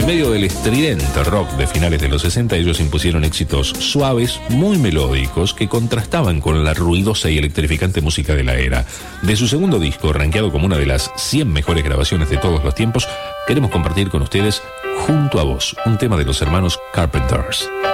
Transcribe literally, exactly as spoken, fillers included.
En medio del estridente rock de finales de los sesenta, ellos impusieron éxitos suaves, muy melódicos, que contrastaban con la ruidosa y electrificante música de la era. De su segundo disco, rankeado como una de las cien mejores grabaciones de todos los tiempos, queremos compartir con ustedes Junto a Vos, un tema de los hermanos Carpenters.